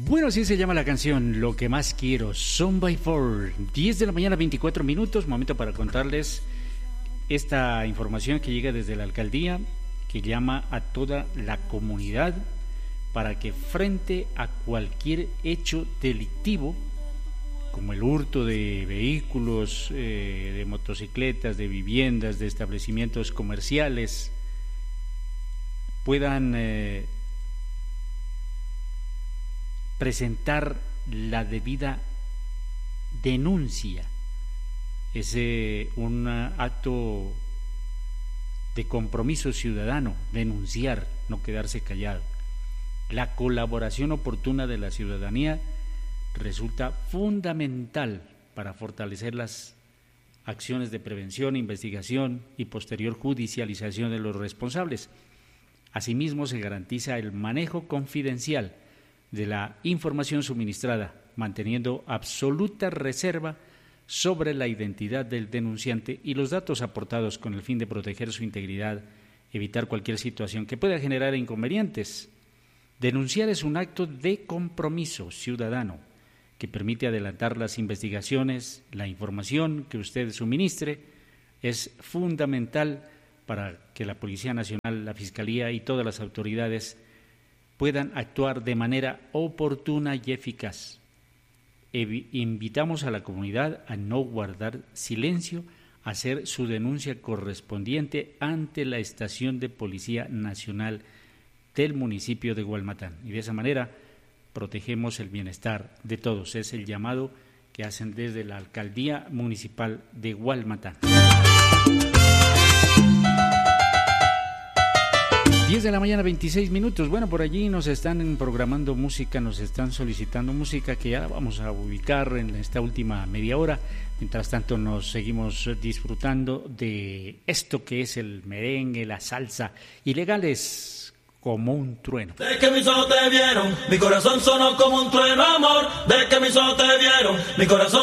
Bueno, así se llama la canción, Lo que más quiero, Son by Four. 10 de la mañana, 24 minutos, momento para contarles esta información que llega desde la alcaldía, que llama a toda la comunidad para que frente a cualquier hecho delictivo, como el hurto de vehículos, de motocicletas, de viviendas, de establecimientos comerciales, puedan presentar la debida denuncia. Es un acto de compromiso ciudadano, denunciar, no quedarse callado. La colaboración oportuna de la ciudadanía resulta fundamental para fortalecer las acciones de prevención, investigación y posterior judicialización de los responsables. Asimismo, se garantiza el manejo confidencial de la información suministrada, manteniendo absoluta reserva sobre la identidad del denunciante y los datos aportados con el fin de proteger su integridad, evitar cualquier situación que pueda generar inconvenientes. Denunciar es un acto de compromiso ciudadano que permite adelantar las investigaciones. La información que usted suministre es fundamental para que la Policía Nacional, la Fiscalía y todas las autoridades puedan actuar de manera oportuna y eficaz. Invitamos a la comunidad a no guardar silencio, a hacer su denuncia correspondiente ante la Estación de Policía Nacional del municipio de Gualmatán. Y de esa manera protegemos el bienestar de todos. Es el llamado que hacen desde la Alcaldía Municipal de Gualmatán. 10 de la mañana, 26 minutos. Bueno, por allí nos están programando música, nos están solicitando música que ya vamos a ubicar en esta última media hora. Mientras tanto nos seguimos disfrutando de esto que es el merengue, la salsa, ilegales como un trueno. De que mis ojos te vieron, mi corazón sonó como un trueno, amor. De que mis ojos te vieron, mi corazón